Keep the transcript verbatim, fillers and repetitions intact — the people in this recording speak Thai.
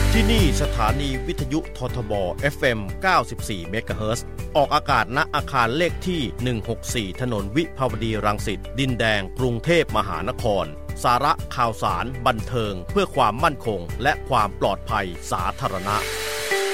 ที่นี่สถานีวิทยุททบ เอฟ เอ็ม เก้าสิบสี่ เมกะเฮิรตซ์ ออกอากาศณอาคารเลขที่ หนึ่งหกสี่ ถนนวิภาวดีรังสิต ดินแดง กรุงเทพมหานคร สาระข่าวสารบันเทิงเพื่อความมั่นคงและความปลอดภัยสาธารณะ